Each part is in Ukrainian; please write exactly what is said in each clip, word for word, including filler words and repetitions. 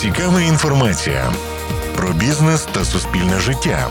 цікава інформація про бізнес та суспільне життя.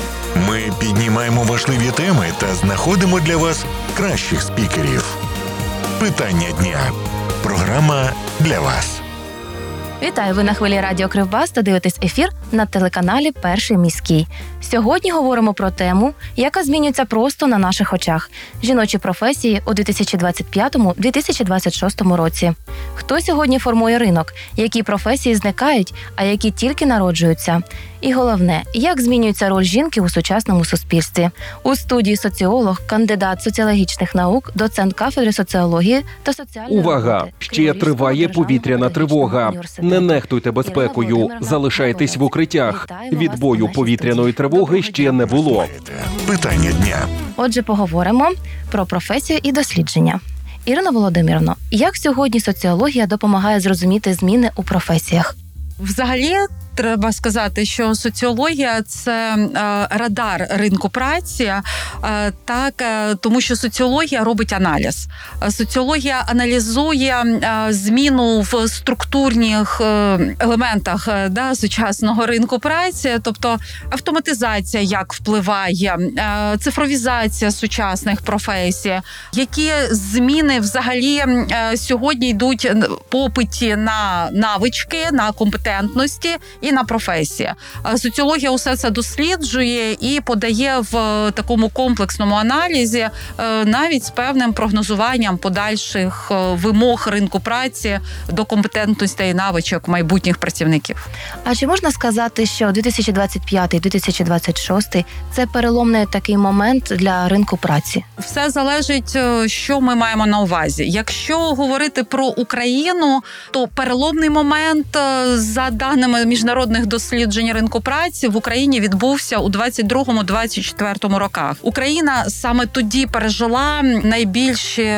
Ми піднімаємо важливі теми та знаходимо для вас кращих спікерів. Питання дня. Програма для вас. Вітаю, ви на хвилі Радіо Кривбас та дивитесь ефір на телеканалі «Перший міський». Сьогодні говоримо про тему, яка змінюється просто на наших очах – жіночі професії у дві тисячі двадцять п'ятому - дві тисячі двадцять шостому році. Хто сьогодні формує ринок, які професії зникають, а які тільки народжуються? І головне, як змінюється роль жінки у сучасному суспільстві? У студії соціолог, кандидат соціологічних наук, доцент кафедри соціології та соціальної Увага! роботи. Ще триває повітряна тривога. Не нехтуйте безпекою. Залишайтесь в укриттях. Відбою повітряної тривоги ще не було. Питання дня. Отже, поговоримо про професію і дослідження. Ірина Володимирівна, як сьогодні соціологія допомагає зрозуміти зміни у професіях? Взагалі, треба сказати, що соціологія – це е, радар ринку праці, е, так, е, тому що соціологія робить аналіз. Соціологія аналізує е, зміну в структурних е, елементах е, да, сучасного ринку праці, тобто автоматизація, як впливає, е, цифровізація сучасних професій, які зміни взагалі е, сьогодні йдуть в попиті на навички, на компетентності і на професії. Соціологія усе це досліджує і подає в такому комплексному аналізі навіть з певним прогнозуванням подальших вимог ринку праці до компетентності і навичок майбутніх працівників. А чи можна сказати, що дві тисячі двадцять п'ятий - дві тисячі двадцять шостий – це переломний такий момент для ринку праці? Все залежить, що ми маємо на увазі. Якщо говорити про Україну, то переломний момент, за даними міжнародних досліджень ринку праці, в Україні відбувся у двадцять другому - двадцять четвертому роках. Україна саме тоді пережила найбільші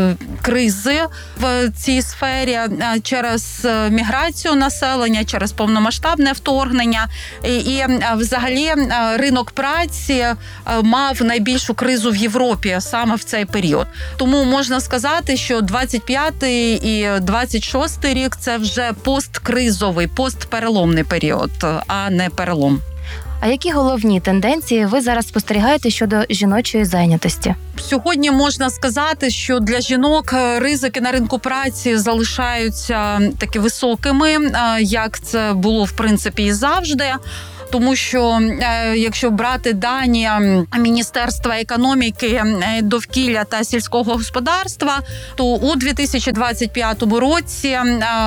кризи в цій сфері через міграцію населення, через повномасштабне вторгнення. І, і взагалі ринок праці мав найбільшу кризу в Європі саме в цей період. Тому можна сказати, що двадцять п'ятий і двадцять шостий рік – це вже посткризовий, постпереломний період, а не перелом. А які головні тенденції ви зараз спостерігаєте щодо жіночої зайнятості? Сьогодні можна сказати, що для жінок ризики на ринку праці залишаються таки високими, як це було, в принципі, і завжди. Тому що, якщо брати дані Міністерства економіки, довкілля та сільського господарства, то у дві тисячі двадцять п'ятому році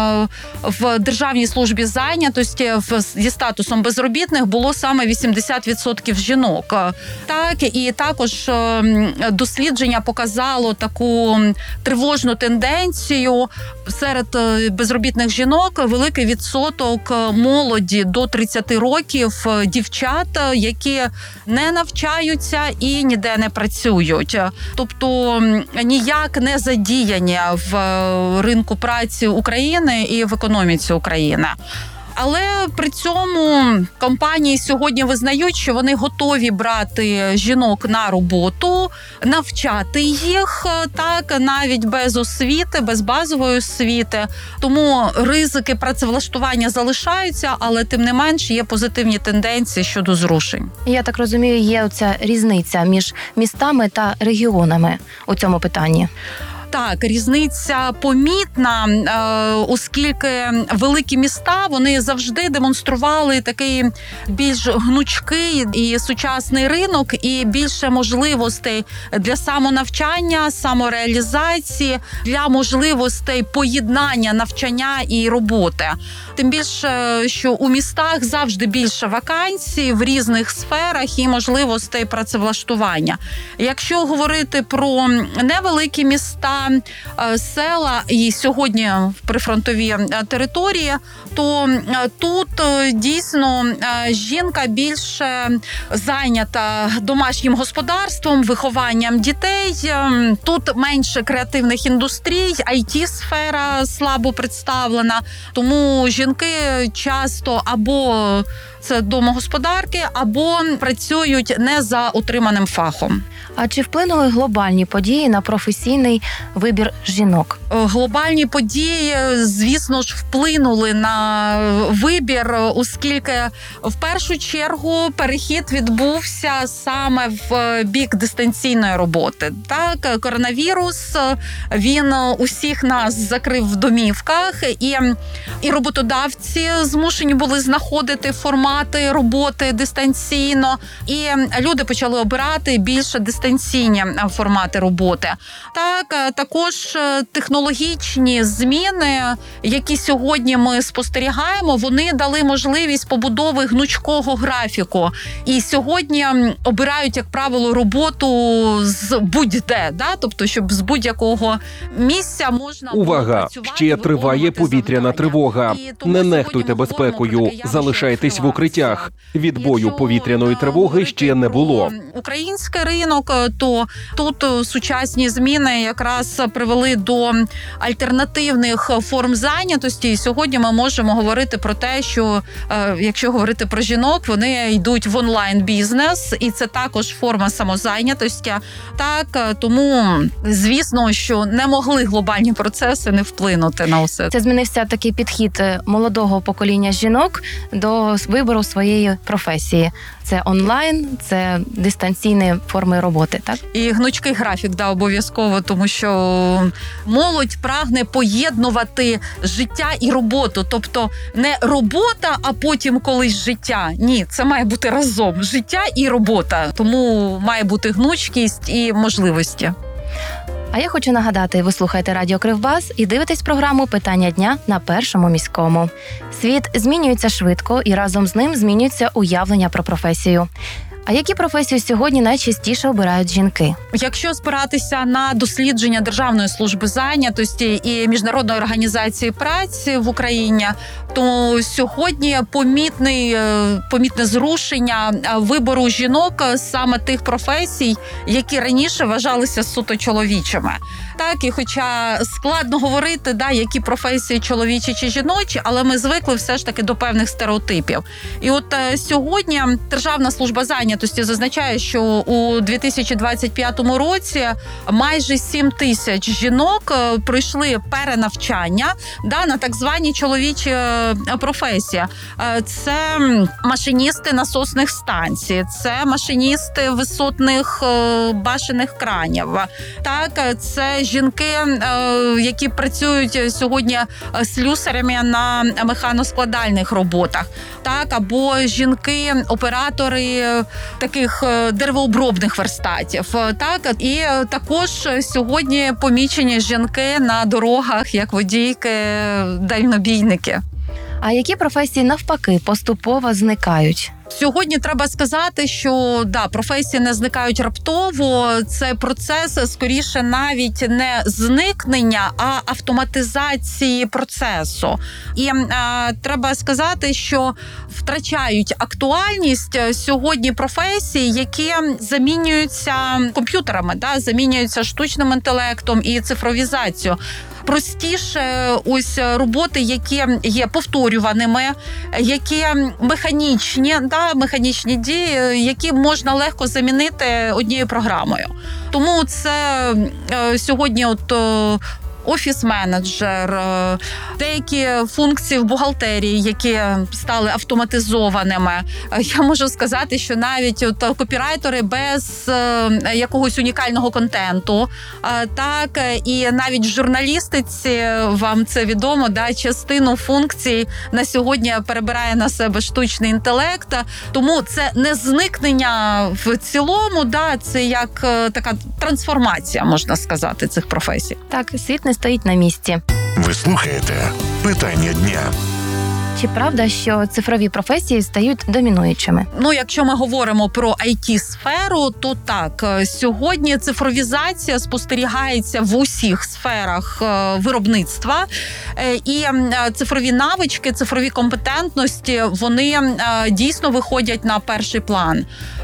в Державній службі зайнятості зі статусом безробітних було саме вісімдесят відсотків жінок. Так, і також дослідження показало таку тривожну тенденцію. Серед безробітних жінок великий відсоток молоді до тридцяти років, дівчат, які не навчаються і ніде не працюють. Тобто ніяк не задіяні в ринку праці України і в економіці України. Але при цьому компанії сьогодні визнають, що вони готові брати жінок на роботу, навчати їх, так, навіть без освіти, без базової освіти. Тому ризики працевлаштування залишаються, але тим не менш є позитивні тенденції щодо зрушень. Я так розумію, є оця різниця між містами та регіонами у цьому питанні. Так, різниця помітна, оскільки великі міста, вони завжди демонстрували такий більш гнучкий і сучасний ринок, і більше можливостей для самонавчання, самореалізації, для можливостей поєднання навчання і роботи. Тим більше, що у містах завжди більше вакансій в різних сферах і можливостей працевлаштування. Якщо говорити про невеликі міста, села і сьогодні прифронтові території, то тут дійсно жінка більше зайнята домашнім господарством, вихованням дітей. Тут менше креативних індустрій, ай ті-сфера слабо представлена, тому жінки часто або це домогосподарки, або працюють не за отриманим фахом. А чи вплинули глобальні події на професійний вибір жінок? Глобальні події, звісно ж, вплинули на вибір, оскільки в першу чергу перехід відбувся саме в бік дистанційної роботи. Так, коронавірус, він усіх нас закрив в домівках, і, і роботодавці змушені були знаходити формати роботи дистанційно, і люди почали обирати більше дистанційні формати роботи. Так, також технологічні зміни, які сьогодні ми спостерігаємо, вони дали можливість побудови гнучкого графіку. І сьогодні обирають, як правило, роботу з будь-де, да? Тобто, щоб з будь-якого місця можна Увага! Ще триває повітряна тривога. Не нехтуйте безпекою, залишайтесь в укриттях. Відбою повітряної тривоги ще не було. Український ринок, то тут сучасні зміни якраз привели до альтернативних форм зайнятості. І сьогодні ми можемо говорити про те, що якщо говорити про жінок, вони йдуть в онлайн-бізнес, і це також форма самозайнятості. Так, тому, звісно, що не могли глобальні процеси не вплинути на усе. Це змінився такий підхід молодого покоління жінок до вибору своєї професії. Це онлайн, це дистанційні форми роботи, так? І гнучкий графік, да, обов'язково, тому що молодь прагне поєднувати життя і роботу. Тобто не робота, а потім колись життя. Ні, це має бути разом. Життя і робота. Тому має бути гнучкість і можливості. А я хочу нагадати, ви слухаєте Радіо Кривбас і дивитесь програму «Питання дня» на Першому міському. Світ змінюється швидко, і разом з ним змінюється уявлення про професію. А які професії сьогодні найчастіше обирають жінки? Якщо спиратися на дослідження Державної служби зайнятості і Міжнародної організації праці в Україні, то сьогодні помітний, помітне зрушення вибору жінок саме тих професій, які раніше вважалися суто чоловічими. Так, і хоча складно говорити, да, які професії чоловічі чи жіночі, але ми звикли все ж таки до певних стереотипів. І от е, сьогодні Державна служба зайнятості зазначає, що у дві тисячі двадцять п'ятому році майже сім тисяч жінок е, пройшли перенавчання, да, на так звані чоловічі е, професії. Е, це машиністи насосних станцій, це машиністи висотних е, башенних кранів, так, це жінки, які працюють сьогодні слюсарями на механоскладальних роботах, так, або жінки-оператори таких деревообробних верстатів, так, і також сьогодні помічені жінки на дорогах як водійки, дальнобійники. А які професії навпаки поступово зникають? Сьогодні треба сказати, що да, професії не зникають раптово. Це процес, скоріше, навіть не зникнення, а автоматизації процесу. І е, треба сказати, що втрачають актуальність сьогодні професії, які замінюються комп'ютерами, да, замінюються штучним інтелектом і цифровізацією. Простіше ось роботи, які є повторюваними, які механічні, да, механічні дії, які можна легко замінити однією програмою. Тому це е, сьогодні от е, офіс-менеджер, деякі функції в бухгалтерії, які стали автоматизованими. Я можу сказати, що навіть от копірайтери без якогось унікального контенту, так, і навіть в журналістиці, вам це відомо, да, частину функцій на сьогодні перебирає на себе штучний інтелект. Тому це не зникнення в цілому, да, це як така трансформація, можна сказати, цих професій. Так, світ не стоїть на місці. Ви слухаєте «Питання дня». Чи правда, що цифрові професії стають домінуючими? Ну, якщо ми говоримо про ай ті-сферу, то так, сьогодні цифровізація спостерігається в усіх сферах виробництва, і цифрові навички, цифрові компетентності, вони дійсно виходять на перший план.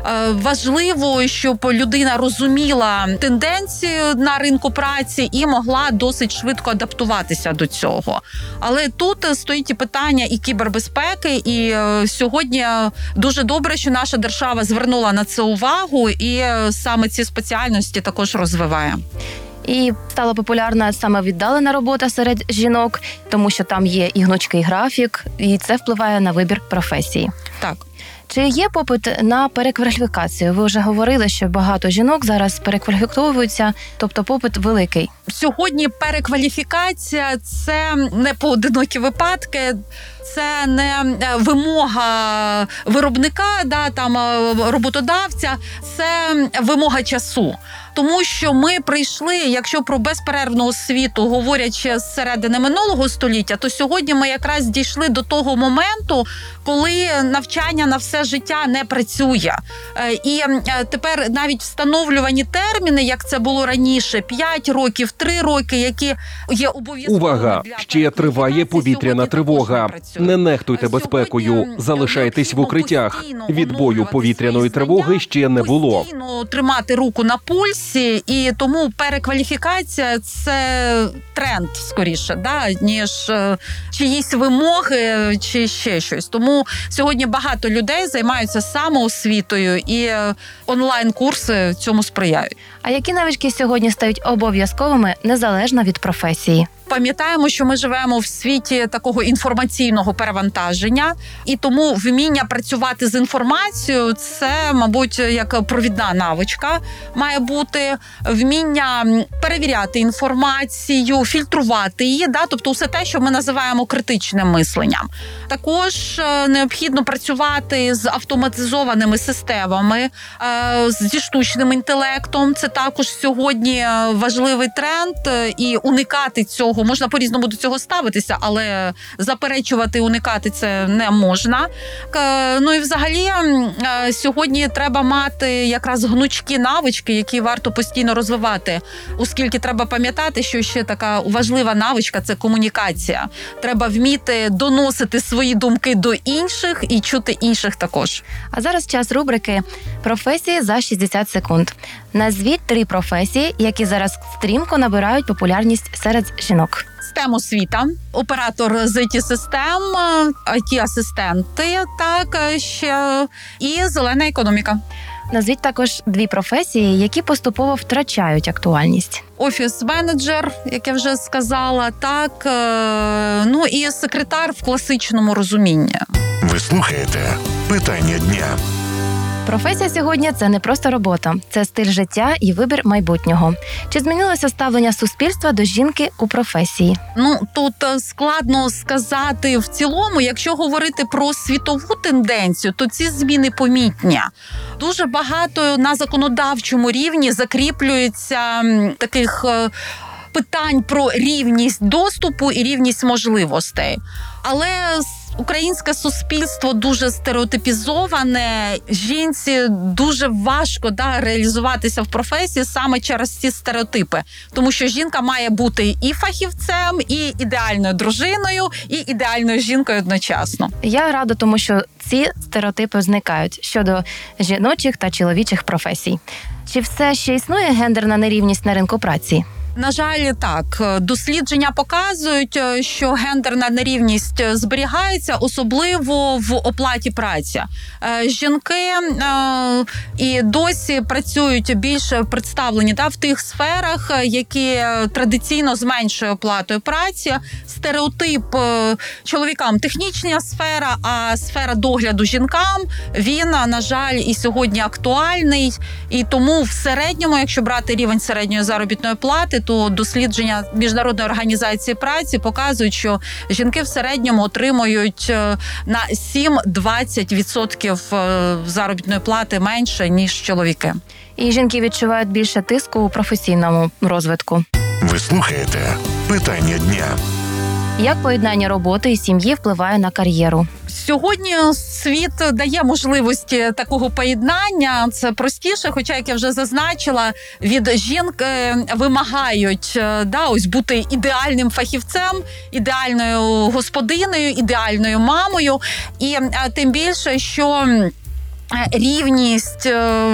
Важливо, щоб людина розуміла тенденцію на ринку праці і могла досить швидко адаптуватися до цього. Але тут стоїть і питання і кібербезпеки, і сьогодні дуже добре, що наша держава звернула на це увагу і саме ці спеціальності також розвиває. І стала популярна саме віддалена робота серед жінок, тому що там є і гнучкий графік, і це впливає на вибір професії. Так. Чи є попит на перекваліфікацію? Ви вже говорили, що багато жінок зараз перекваліфіковуються, тобто попит великий. Сьогодні перекваліфікація – це не поодинокі випадки, це не вимога виробника, да, там, роботодавця, це вимога часу. Тому що ми прийшли, якщо про безперервну освіту, говорячи з середини минулого століття, то сьогодні ми якраз дійшли до того моменту, коли навчання на все життя не працює. І тепер навіть встановлювані терміни, як це було раніше, п'ять років, три роки, які є обов'язковими. Увага! Ще триває повітряна тривога. Не нехтуйте безпекою, залишайтесь в укриттях. Відбою повітряної тривоги ще не було. Постійно тримати руку на пульсі, і тому перекваліфікація – це тренд, скоріше, да, ніж чиїсь вимоги чи ще щось. Тому сьогодні багато людей займаються самоосвітою, і онлайн-курси цьому сприяють. А які навички сьогодні стають обов'язковими незалежно від професії? Пам'ятаємо, що ми живемо в світі такого інформаційного перевантаження, і тому вміння працювати з інформацією – це, мабуть, як провідна навичка має бути. Вміння перевіряти інформацію, фільтрувати її, да? Тобто все те, що ми називаємо критичним мисленням. Також необхідно працювати з автоматизованими системами, зі штучним інтелектом. Це також сьогодні важливий тренд, і уникати цього. Можна по-різному до цього ставитися, але заперечувати, уникати це не можна. Ну і взагалі сьогодні треба мати якраз гнучкі навички, які варто постійно розвивати, оскільки треба пам'ятати, що ще така важлива навичка – це комунікація. Треба вміти доносити свої думки до інших і чути інших також. А зараз час рубрики «Професії за шістдесят секунд». Назвіть три професії, які зараз стрімко набирають популярність серед жінок. Стем освіта, оператор з ай ті-систем, ай ті-асистенти, так, ще і зелена економіка. Назвіть також дві професії, які поступово втрачають актуальність. Офіс-менеджер, як я вже сказала, так, ну і секретар в класичному розумінні. Ви слухаєте «Питання дня». Професія сьогодні – це не просто робота, це стиль життя і вибір майбутнього. Чи змінилося ставлення суспільства до жінки у професії? Ну, тут складно сказати в цілому. Якщо говорити про світову тенденцію, то ці зміни помітні. Дуже багато на законодавчому рівні закріплюється таких питань про рівність доступу і рівність можливостей. Але українське суспільство дуже стереотипізоване. Жінці дуже важко, да, реалізуватися в професії саме через ці стереотипи. Тому що жінка має бути і фахівцем, і ідеальною дружиною, і ідеальною жінкою одночасно. Я рада, тому що ці стереотипи зникають щодо жіночих та чоловічих професій. Чи все ще існує гендерна нерівність на ринку праці? На жаль, так. Дослідження показують, що гендерна нерівність зберігається, особливо в оплаті праці. Жінки і досі працюють більше представлені да, в тих сферах, які традиційно зменшують оплатою праці. Стереотип чоловікам – технічна сфера, а сфера догляду жінкам, він, на жаль, і сьогодні актуальний. І тому в середньому, якщо брати рівень середньої заробітної плати, то дослідження Міжнародної організації праці показують, що жінки в середньому отримують на сім-двадцять відсотків заробітної плати менше, ніж чоловіки. І жінки відчувають більше тиску у професійному розвитку. Ви слухаєте «Питання дня». Як поєднання роботи і сім'ї впливає на кар'єру? Сьогодні світ дає можливості такого поєднання. Це простіше, хоча, як я вже зазначила, від жінки вимагають да, ось бути ідеальним фахівцем, ідеальною господинею, ідеальною мамою. І тим більше, що рівність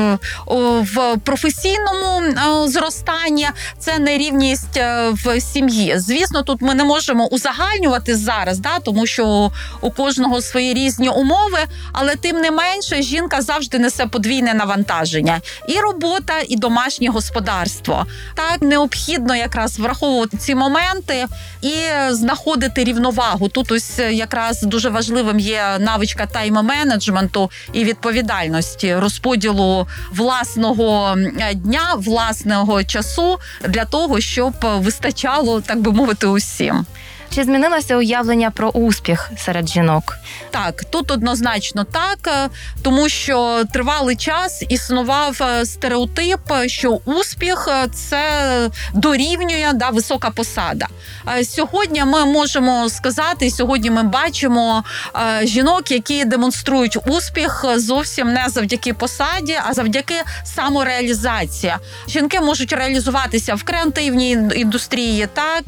в професійному зростанні, це не рівність в сім'ї. Звісно, тут ми не можемо узагальнювати зараз, да, тому що у кожного свої різні умови, але тим не менше жінка завжди несе подвійне навантаження. І робота, і домашнє господарство. Так, необхідно якраз враховувати ці моменти і знаходити рівновагу. Тут ось якраз дуже важливим є навичка тайм-менеджменту і відповідальності, розподілу власного дня, власного часу для того, щоб вистачало, так би мовити, усім. Чи змінилося уявлення про успіх серед жінок? Так, тут однозначно так, тому що тривалий час існував стереотип, що успіх – це дорівнює да, висока посада. Сьогодні ми можемо сказати, сьогодні ми бачимо жінок, які демонструють успіх зовсім не завдяки посаді, а завдяки самореалізації. Жінки можуть реалізуватися в креативній індустрії, так.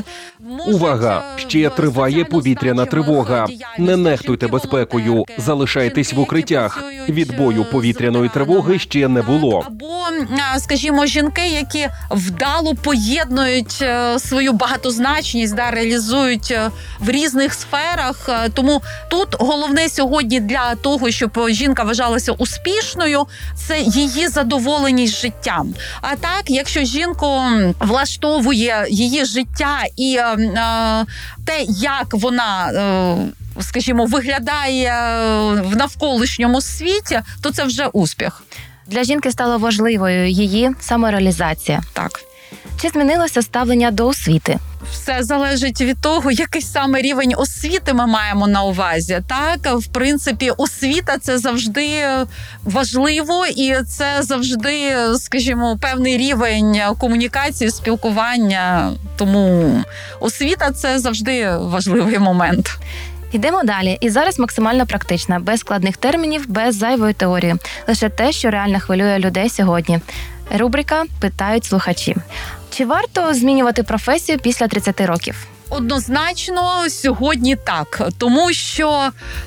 Увага! Ще триває повітряна тривога. Не нехтуйте безпекою, залишайтесь в укриттях. Відбою повітряної тривоги ще не було. Або, скажімо, жінки, які вдало поєднують свою багатозначність, да, реалізують в різних сферах. Тому тут головне сьогодні для того, щоб жінка вважалася успішною, це її задоволеність життям. А так, якщо жінку влаштовує її життя і е, те, як вона, е, скажімо, виглядає в навколишньому світі, то це вже успіх. Для жінки стало важливою її самореалізація. Так. Чи змінилося ставлення до освіти? Все залежить від того, який саме рівень освіти ми маємо на увазі. Так, в принципі, освіта – це завжди важливо, і це завжди, скажімо, певний рівень комунікації, спілкування. Тому освіта – це завжди важливий момент. Йдемо далі. І зараз максимально практично, без складних термінів, без зайвої теорії. Лише те, що реально хвилює людей сьогодні. Рубрика «Питають слухачі». Чи варто змінювати професію після тридцяти років? Однозначно, сьогодні так. Тому що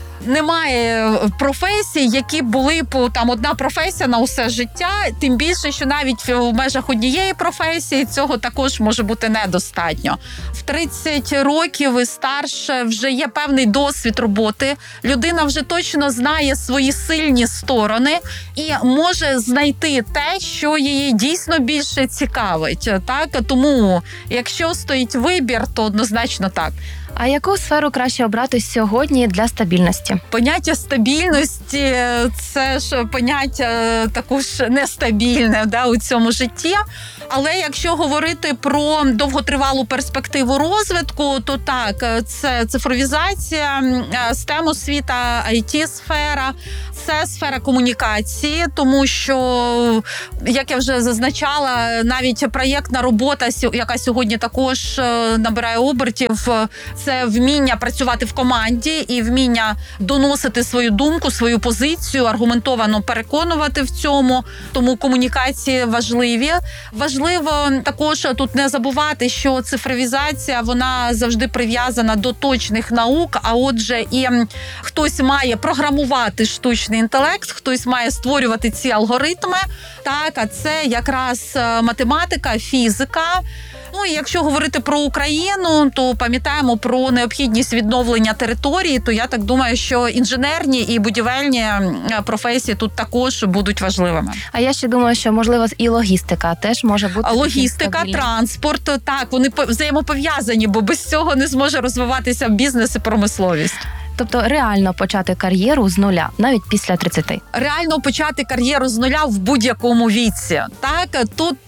немає професій, які були б там одна професія на усе життя, тим більше, що навіть в межах однієї професії цього також може бути недостатньо. В тридцять років і старше вже є певний досвід роботи, людина вже точно знає свої сильні сторони і може знайти те, що її дійсно більше цікавить. Так? Тому, якщо стоїть вибір, то однозначно так. А яку сферу краще обрати сьогодні для стабільності? Поняття стабільності – це ж поняття також нестабільне, да, у цьому житті. Але якщо говорити про довготривалу перспективу розвитку, то так, це цифровізація, естем освіта, ай ті-сфера, це сфера комунікації, тому що, як я вже зазначала, навіть проєктна робота, яка сьогодні також набирає обертів, це вміння працювати в команді і вміння доносити свою думку, свою позицію, аргументовано переконувати в цьому. Тому комунікації важливі. Важливо також тут не забувати, що цифровізація, вона завжди прив'язана до точних наук, а отже і хтось має програмувати штучний інтелект, хтось має створювати ці алгоритми. Так, а це якраз математика, фізика. Ну і якщо говорити про Україну, то пам'ятаємо про необхідність відновлення території, то я так думаю, що інженерні і будівельні професії тут також будуть важливими. А я ще думаю, що, можливо, і логістика теж може бути. Логістика, транспорт, так, вони взаємопов'язані, бо без цього не зможе розвиватися бізнес і промисловість. Тобто реально почати кар'єру з нуля, навіть після тридцяти. Реально почати кар'єру з нуля в будь-якому віці. Так, тут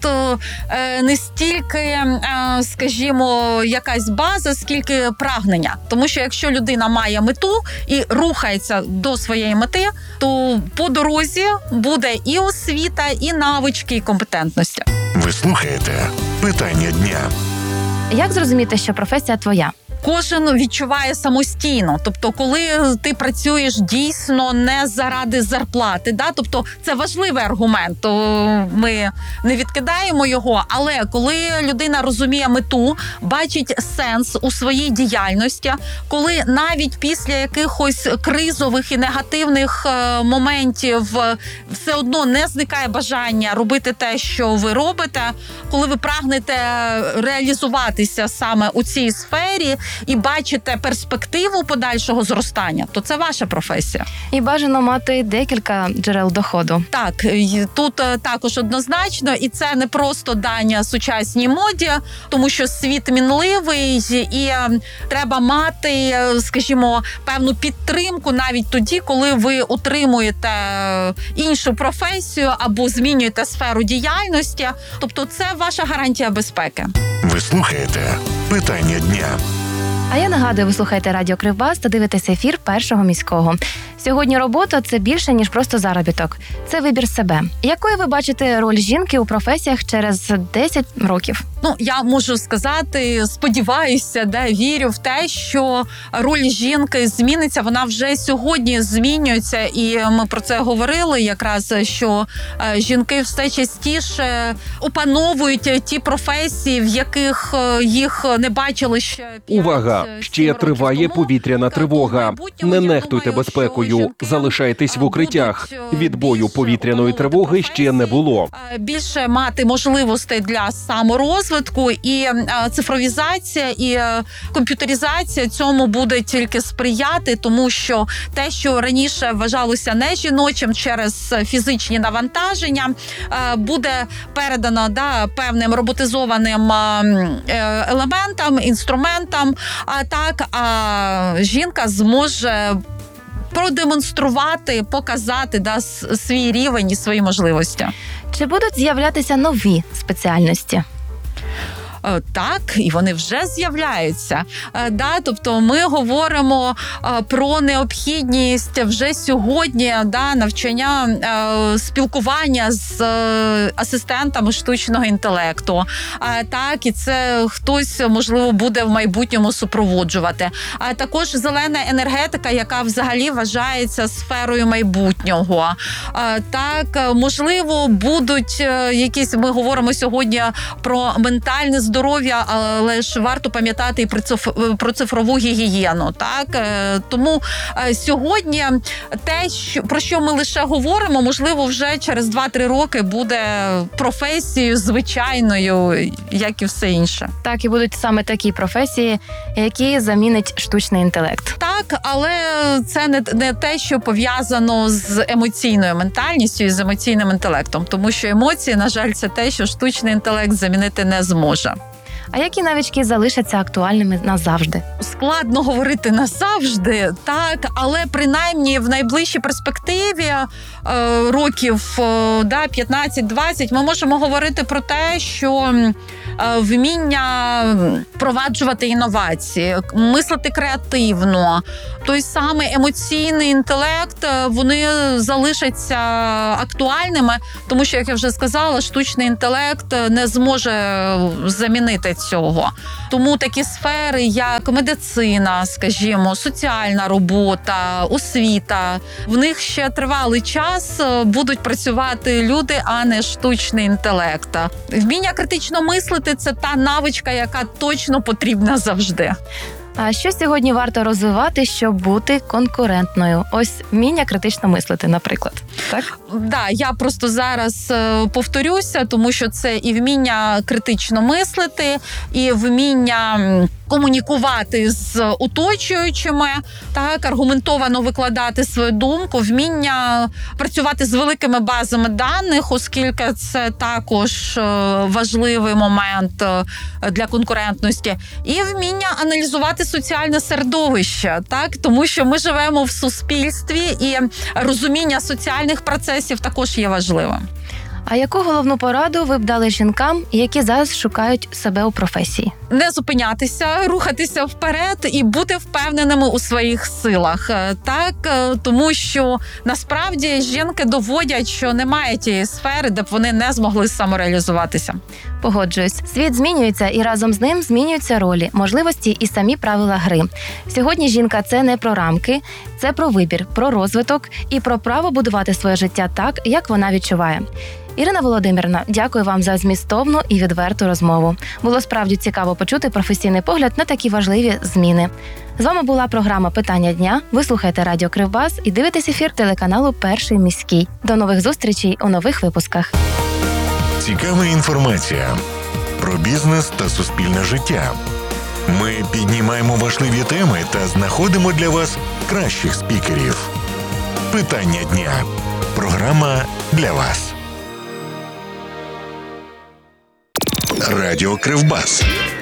е, не стільки, е, скажімо, якась база, скільки прагнення. Тому що якщо людина має мету і рухається до своєї мети, то по дорозі буде і освіта, і навички, і компетентності. Ви слухаєте «Питання дня». Як зрозуміти, що професія твоя? кожен відчуває самостійно. Тобто, коли ти працюєш дійсно не заради зарплати, да? Тобто це важливий аргумент, то ми не відкидаємо його, але коли людина розуміє мету, бачить сенс у своїй діяльності, коли навіть після якихось кризових і негативних моментів все одно не зникає бажання робити те, що ви робите, коли ви прагнете реалізуватися саме у цій сфері і бачите перспективу подальшого зростання, то це ваша професія. І бажано мати декілька джерел доходу. Так, тут також однозначно, і це не просто дання сучасній моді, тому що світ мінливий, і треба мати, скажімо, певну підтримку навіть тоді, коли ви отримуєте іншу професію або змінюєте сферу діяльності. Тобто це ваша гарантія безпеки. Ви слухаєте «Питання дня». А я нагадую, ви слухаєте Радіо Кривбас та дивитесь ефір Першого міського. Сьогодні робота – це більше, ніж просто заробіток. Це вибір себе. Якою ви бачите роль жінки у професіях через десять років? Ну, я можу сказати, сподіваюся, да, вірю в те, що роль жінки зміниться. Вона вже сьогодні змінюється, і ми про це говорили якраз, що жінки все частіше опановують ті професії, в яких їх не бачили ще. Увага! Ще триває повітряна тривога. Не нехтуйте безпекою. Залишайтесь в укриттях. Відбою повітряної тривоги ще не було. Більше мати можливостей для саморозвитку, і цифровізація, і комп'ютеризація цьому буде тільки сприяти, тому що те, що раніше вважалося не жіночим через фізичні навантаження, буде передано да, певним роботизованим елементам, інструментам, а так а жінка зможе продемонструвати, показати да, свій рівень і свої можливості. Чи будуть з'являтися нові спеціальності? Так, і вони вже з'являються. Да, тобто ми говоримо про необхідність вже сьогодні да, навчання, спілкування з асистентами штучного інтелекту. Так, і це хтось, можливо, буде в майбутньому супроводжувати. А також зелена енергетика, яка взагалі вважається сферою майбутнього. Так, можливо, будуть якісь, ми говоримо сьогодні про ментальне здоров'я, але ж варто пам'ятати і про цифрову гігієну. Так? Тому сьогодні те, що, про що ми лише говоримо, можливо, вже через два-три роки буде професією звичайною, як і все інше. Так, і будуть саме такі професії, які замінять штучний інтелект. Так, але це не, не те, що пов'язано з емоційною ментальністю і з емоційним інтелектом, тому що емоції, на жаль, це те, що штучний інтелект замінити не зможе. А які навички залишаться актуальними назавжди? Складно говорити назавжди, так, але принаймні в найближчій перспективі е, років е, да, п'ятнадцять-двадцять ми можемо говорити про те, що е, вміння впроваджувати інновації, мислити креативно, той самий емоційний інтелект, вони залишаться актуальними, тому що, як я вже сказала, штучний інтелект не зможе замінити цього. Тому такі сфери, як медицина, скажімо, соціальна робота, освіта, в них ще тривалий час будуть працювати люди, а не штучний інтелект. Вміння критично мислити – це та навичка, яка точно потрібна завжди. А що сьогодні варто розвивати, щоб бути конкурентною? Ось вміння критично мислити, наприклад. Так? Да, я просто зараз повторюся, тому що це і вміння критично мислити, і вміння комунікувати з оточуючими, так, аргументовано викладати свою думку, вміння працювати з великими базами даних, оскільки це також важливий момент для конкурентності, і вміння аналізувати соціальне середовище, так, тому що ми живемо в суспільстві, і розуміння соціальних процесів також є важливим. А яку головну пораду ви б дали жінкам, які зараз шукають себе у професії? Не зупинятися, рухатися вперед і бути впевненими у своїх силах. Так, тому що насправді жінки доводять, що немає тієї сфери, де б вони не змогли самореалізуватися. Погоджуюсь. Світ змінюється, і разом з ним змінюються ролі, можливості і самі правила гри. Сьогодні жінка – це не про рамки, це про вибір, про розвиток і про право будувати своє життя так, як вона відчуває. Ірина Володимирівна, дякую вам за змістовну і відверту розмову. Було справді цікаво почути професійний погляд на такі важливі зміни. З вами була програма «Питання дня». Ви слухаєте Радіо Кривбас і дивитесь ефір телеканалу «Перший міський». До нових зустрічей у нових випусках. Цікава інформація про бізнес та суспільне життя. Ми піднімаємо важливі теми та знаходимо для вас кращих спікерів. Питання дня. Програма для вас. Радіо Кривбас.